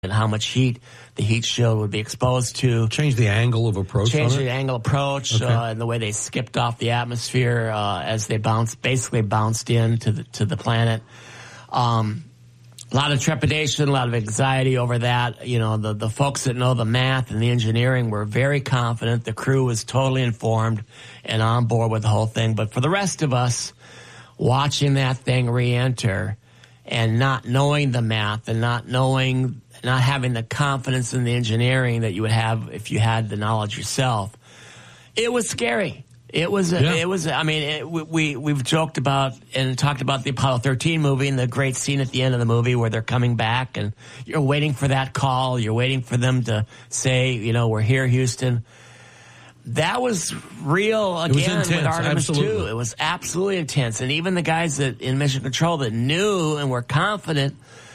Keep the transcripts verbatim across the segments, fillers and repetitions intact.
and how much heat the heat shield would be exposed to. Change the angle of approach. Change on the it? angle approach Okay. uh, and the way they skipped off the atmosphere uh, as they bounced, basically bounced into the to the planet. Um, a lot of trepidation, a lot of anxiety over that. You know, the the folks that know the math and the engineering were very confident. The crew was totally informed and on board with the whole thing. But for the rest of us, watching that thing re-enter and not knowing the math and not knowing, not having the confidence in the engineering that you would have if you had the knowledge yourself, it was scary. It was, Yeah. it was, I mean, it, we, we've joked about and talked about the Apollo thirteen movie and the great scene at the end of the movie where they're coming back and you're waiting for that call. You're waiting for them to say, you know, we're here, Houston. That was real again was intense, with Artemis absolutely. two. It was absolutely intense. And even the guys that in Mission Control that knew and were confident,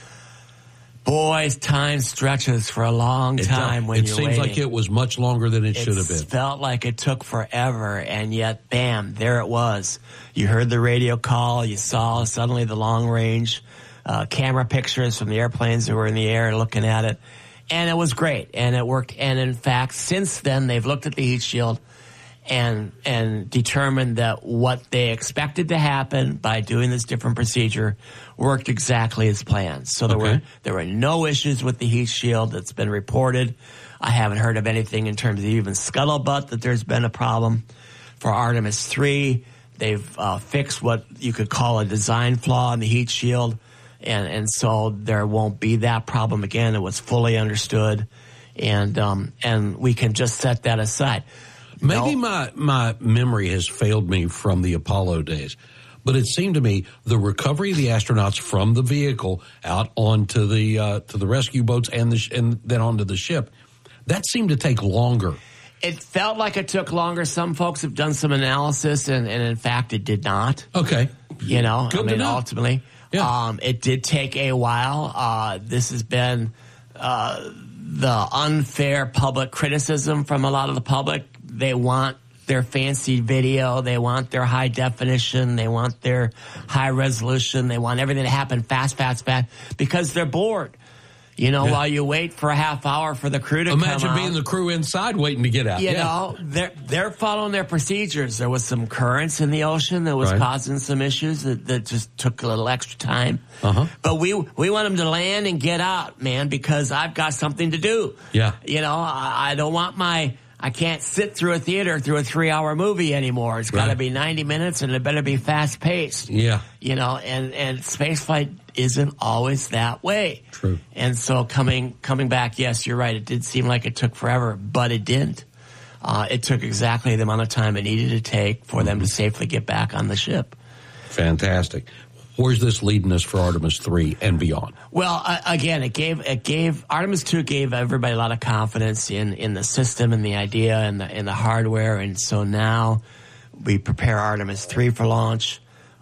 boys, time stretches for a long It, time does. when it you're seems waiting. like it was much longer than it, It should have been. felt like it took forever, and yet, bam, there it was. You heard the radio call. You saw suddenly the long-range uh, camera pictures from the airplanes that were in the air looking at it. And it was great, and it worked. And, in fact, since then, they've looked at the heat shield and and determined that what they expected to happen by doing this different procedure worked exactly as planned. So there Okay. were there were no issues with the heat shield that's been reported. I haven't heard of anything in terms of even scuttlebutt that there's been a problem. For Artemis three, they've uh, fixed what you could call a design flaw in the heat shield, and, and so there won't be that problem again. It was fully understood, and um, and we can just set that aside. Maybe No. my, my memory has failed me from the Apollo days, but it seemed to me the recovery of the astronauts from the vehicle out onto the uh, to the rescue boats and the sh- and then onto the ship, that seemed to take longer. It felt like it took longer. Some folks have done some analysis, and, and in fact, it did not. Okay, You know, Good I to mean, know. ultimately, Yeah. um, it did take a while. Uh, this has been uh, the unfair public criticism from a lot of the public. They want their fancy video. They want their high definition. They want their high resolution. They want everything to happen fast, fast, fast because they're bored. You know, Yeah. while you wait for a half hour for the crew to Imagine come being out, the crew inside waiting to get out. you yeah. know, they're they're following their procedures. There was some currents in the ocean that was Right. causing some issues that, that just took a little extra time. Uh-huh. But we we want them to land and get out, man, because I've got something to do. Yeah. You know, I, I don't want my. I can't sit through a theater through a three-hour movie anymore. It's got to Right. be ninety minutes, and it better be fast-paced. Yeah. You know, and, and spaceflight isn't always that way. True. And so coming coming back, yes, you're right. It did seem like it took forever, but it didn't. Uh, it took exactly the amount of time it needed to take for them to safely get back on the ship. Fantastic. Where's this leading us for Artemis three and beyond? Well, uh, again, it gave it gave Artemis two gave everybody a lot of confidence in, in the system and the idea and the and the hardware, and so now we prepare Artemis three for launch.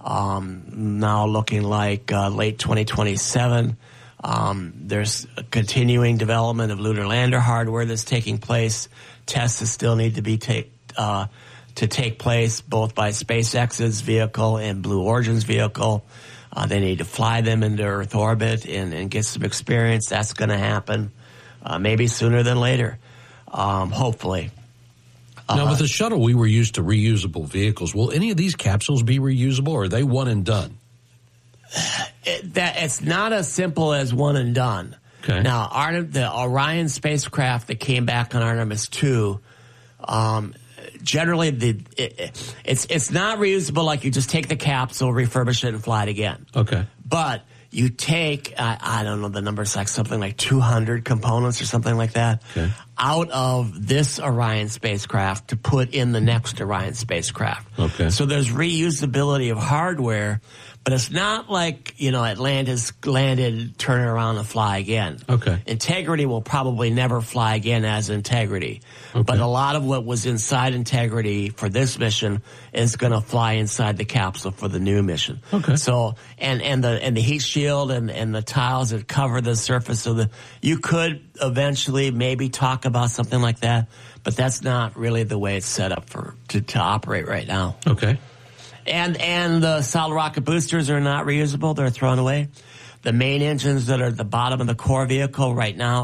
Um, now looking like uh, late twenty twenty-seven. Um, there's a continuing development of lunar lander hardware that's taking place. Tests that still need to be take uh, to take place both by SpaceX's vehicle and Blue Origin's vehicle. Uh, they need to fly them into Earth orbit and, and get some experience. That's going to happen uh, maybe sooner than later, um, hopefully. Now, with the shuttle, we were used to reusable vehicles. Will any of these capsules be reusable, or are they one and done? It, that it's not as simple as one and done. Okay. Now, Artem, the Orion spacecraft that came back on Artemis two, um, generally the it, it's it's not reusable. Like you just take the capsule, refurbish it, and fly it again. Okay. But you take, I, I don't know, the number's like something like two hundred components or something like that Okay. out of this Orion spacecraft to put in the next Orion spacecraft. Okay. So there's reusability of hardware, but it's not like, you know, Atlantis landed, turn it around and fly again. Okay. Integrity will probably never fly again as Integrity. Okay. But a lot of what was inside Integrity for this mission is going to fly inside the capsule for the new mission. Okay. So, and, and the, and the heat shield and, and the tiles that cover the surface of the, you could eventually maybe talk about something like that, but that's not really the way it's set up for, to, to operate right now. Okay. And and the solid rocket boosters are not reusable; they're thrown away. the main engines that are at the bottom of the core vehicle right now